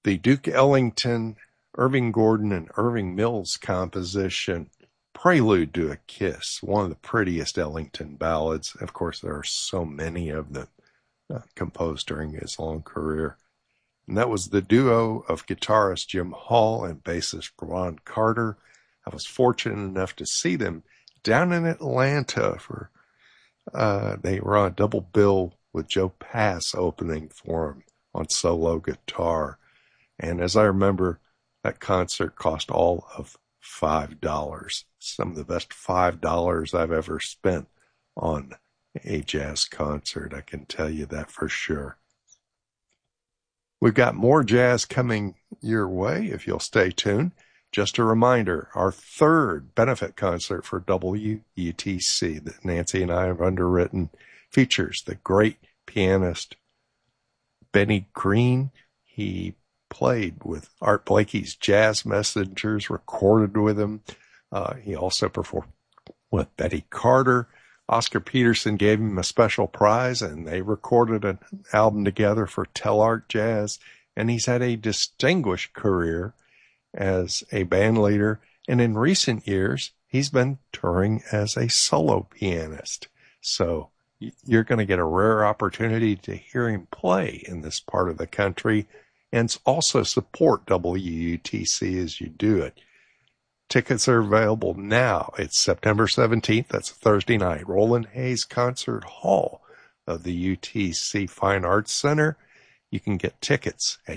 The Duke Ellington, Irving Gordon, and Irving Mills composition, Prelude to a Kiss, one of the prettiest Ellington ballads. Of course, there are so many of them composed during his long career. And that was the duo of guitarist Jim Hall and bassist Ron Carter. I was fortunate enough to see them down in Atlanta for, they were on a double bill with Joe Pass opening for him on solo guitar. And as I remember, that concert cost all of $5. Some of the best $5 I've ever spent on a jazz concert. I can tell you that for sure. We've got more jazz coming your way if you'll stay tuned. Just a reminder, our third benefit concert for WUTC that Nancy and I have underwritten features the great pianist Benny Green. He played with Art Blakey's Jazz Messengers, recorded with him. He also performed with Betty Carter. Oscar Peterson gave him a special prize, and they recorded an album together for Telart Jazz. And he's had a distinguished career as a band leader. And in recent years, he's been touring as a solo pianist. So you're going to get a rare opportunity to hear him play in this part of the country and also support WUTC as you do it. Tickets are available now. It's September 17th. That's a Thursday night. Roland Hayes Concert Hall of the UTC Fine Arts Center. You can get tickets at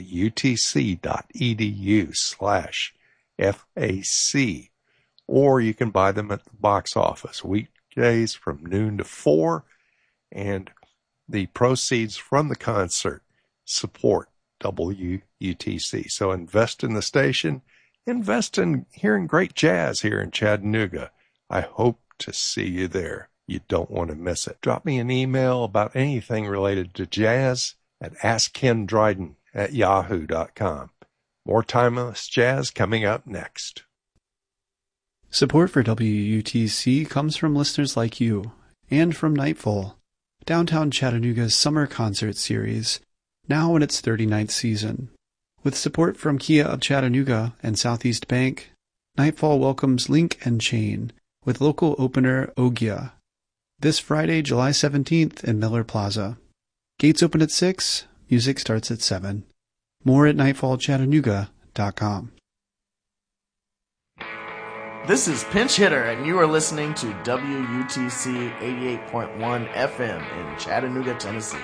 utc.edu/FAC, or you can buy them at the box office weekdays from noon to 4, and the proceeds from the concert support WUTC. So invest in the station. Invest in hearing great jazz here in Chattanooga. I hope to see you there. You don't want to miss it. Drop me an email about anything related to jazz at askkendryden@yahoo.com. More timeless jazz coming up next. Support for WUTC comes from listeners like you and from Nightfall, downtown Chattanooga's summer concert series, now in its 39th season. With support from Kia of Chattanooga and Southeast Bank, Nightfall welcomes Link and Chain with local opener Ogia this Friday, July 17th in Miller Plaza. Gates open at 6, music starts at 7. More at nightfallchattanooga.com. This is Pinch Hitter, and you are listening to WUTC 88.1 FM in Chattanooga, Tennessee.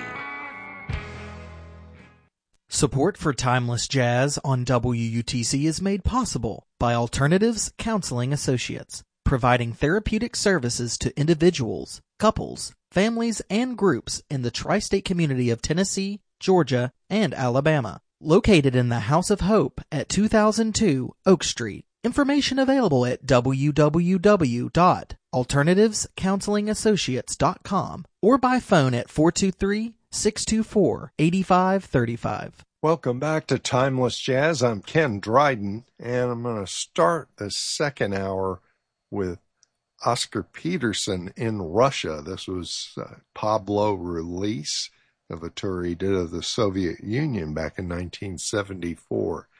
Support for Timeless Jazz on WUTC is made possible by Alternatives Counseling Associates, providing therapeutic services to individuals, couples, families, and groups in the tri-state community of Tennessee, Georgia, and Alabama. Located in the House of Hope at 2002 Oak Street. Information available at www.alternativecounselingassociates.com or by phone at 423-624-8535. Welcome back to Timeless Jazz. I'm Ken Dryden, and I'm going to start the second hour with Oscar Peterson in Russia. This was Pablo release of a tour he did of the Soviet Union back in 1974.